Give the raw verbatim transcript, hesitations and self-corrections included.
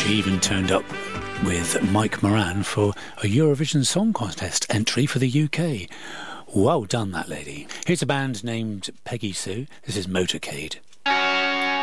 She even turned up with Mike Moran for a Eurovision Song Contest entry for the U K. Well done, that lady. Here's a band named Peggy Sue. This is Motorcade.